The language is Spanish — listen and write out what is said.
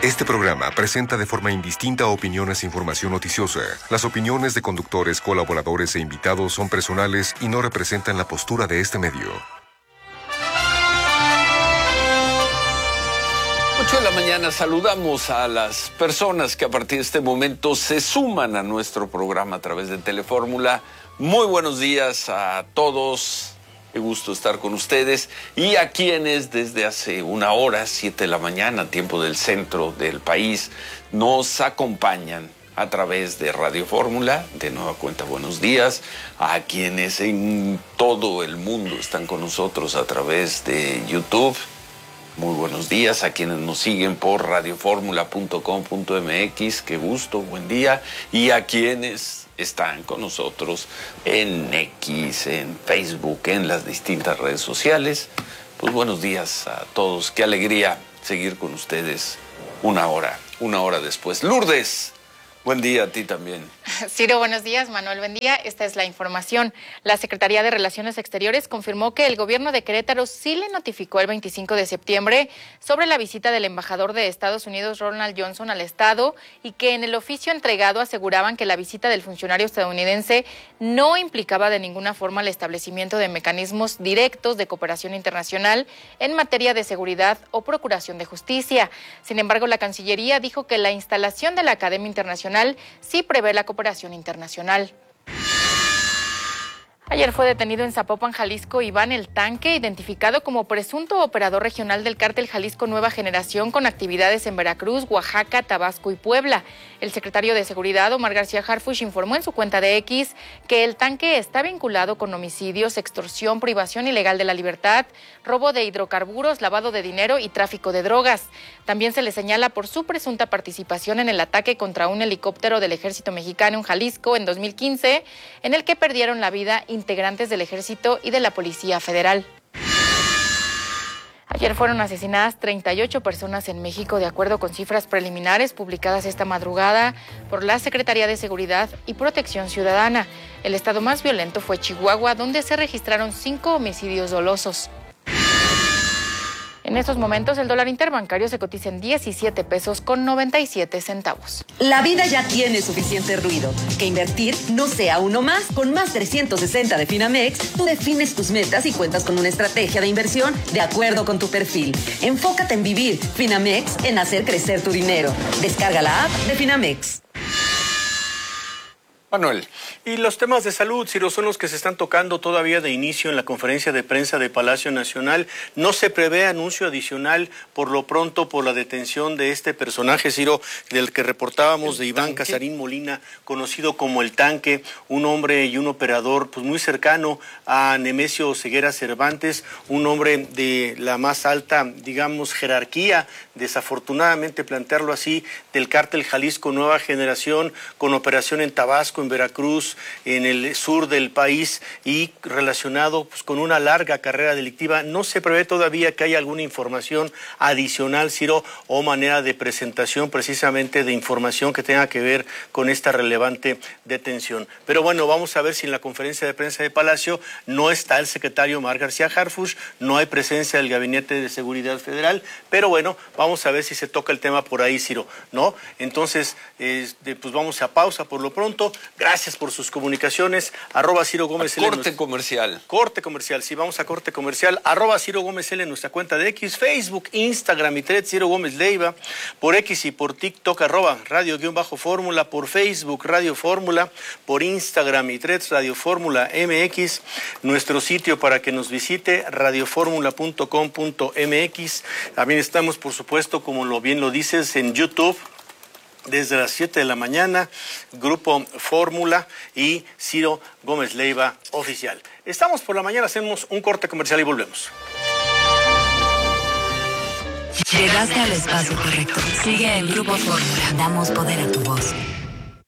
Este programa presenta de forma indistinta opiniones e información noticiosa. Las opiniones de conductores, colaboradores e invitados son personales y no representan la postura de este medio. 8 de la mañana, saludamos a las personas que a partir de este momento se suman a nuestro programa a través de Telefórmula. Muy buenos días a todos. Qué gusto estar con ustedes y a quienes desde hace una hora, 7 de la mañana, tiempo del centro del país, nos acompañan a través de Radio Fórmula. De nueva cuenta, buenos días. A quienes en todo el mundo están con nosotros a través de YouTube. Muy buenos días a quienes nos siguen por radioformula.com.mx. Qué gusto, buen día. Y a quienes están con nosotros en X, en Facebook, en las distintas redes sociales. Pues buenos días a todos. Qué alegría seguir con ustedes una hora después. Lourdes, buen día a ti también. Ciro, buenos días. Manuel, buen día. Esta es la información. La Secretaría de Relaciones Exteriores confirmó que el gobierno de Querétaro sí le notificó el 25 de septiembre sobre la visita del embajador de Estados Unidos, Ronald Johnson, al estado, y que en el oficio entregado aseguraban que la visita del funcionario estadounidense no implicaba de ninguna forma el establecimiento de mecanismos directos de cooperación internacional en materia de seguridad o procuración de justicia. Sin embargo, la Cancillería dijo que la instalación de la Academia Internacional sí prevé la cooperación internacional. Ayer fue detenido en Zapopan, Jalisco, Iván el Tanque, identificado como presunto operador regional del cártel Jalisco Nueva Generación con actividades en Veracruz, Oaxaca, Tabasco y Puebla. El secretario de Seguridad, Omar García Harfuch, informó en su cuenta de X que el Tanque está vinculado con homicidios, extorsión, privación ilegal de la libertad, robo de hidrocarburos, lavado de dinero y tráfico de drogas. También se le señala por su presunta participación en el ataque contra un helicóptero del Ejército Mexicano en Jalisco en 2015, en el que perdieron la vida integrantes del Ejército y de la Policía Federal. Ayer fueron asesinadas 38 personas en México, de acuerdo con cifras preliminares publicadas esta madrugada por la Secretaría de Seguridad y Protección Ciudadana. El estado más violento fue Chihuahua, donde se registraron 5 homicidios dolosos. En estos momentos, el dólar interbancario se cotiza en 17 pesos con 97 centavos. La vida ya tiene suficiente ruido. Que invertir no sea uno más. Con más 360 de Finamex, tú defines tus metas y cuentas con una estrategia de inversión de acuerdo con tu perfil. Enfócate en vivir. Finamex, en hacer crecer tu dinero. Descarga la app de Finamex. Manuel. Y los temas de salud, Ciro, son los que se están tocando todavía de inicio en la conferencia de prensa de Palacio Nacional. No se prevé anuncio adicional por lo pronto por la detención de este personaje, Ciro, del que reportábamos, de Iván Casarín Molina, conocido como El Tanque, un hombre y un operador pues muy cercano a Nemesio Ceguera Cervantes, un hombre de la más alta, digamos, jerarquía, desafortunadamente plantearlo así, del cártel Jalisco Nueva Generación, con operación en Tabasco, en Veracruz, en el sur del país y relacionado pues, con una larga carrera delictiva. No se prevé todavía que haya alguna información adicional, Ciro, o manera de presentación precisamente de información que tenga que ver con esta relevante detención. Pero bueno, vamos a ver si en la conferencia de prensa de Palacio no está el secretario Omar García Harfuch, no hay presencia del Gabinete de Seguridad Federal, pero bueno, vamos a ver si se toca el tema por ahí, Ciro, ¿no? Entonces, pues vamos a pausa por lo pronto. Gracias por sus comunicaciones. @Ciro Gómez L. Corte comercial. Corte comercial, sí, vamos a corte comercial. @Ciro Gómez L en nuestra cuenta de X, Facebook, Instagram y Threads, Ciro Gómez Leiva. Por X y por TikTok, @Radio_Fórmula. Por Facebook, Radio Fórmula. Por Instagram y Threads, Radio Fórmula MX. Nuestro sitio para que nos visite, radioformula.com.mx. También estamos, por supuesto, como bien lo dices, en YouTube. Desde las 7 de la mañana, Grupo Fórmula y Ciro Gómez Leiva Oficial. Estamos por la mañana, hacemos un corte comercial y volvemos. Llegaste al espacio correcto. Sigue en Grupo Fórmula. Damos poder a tu voz.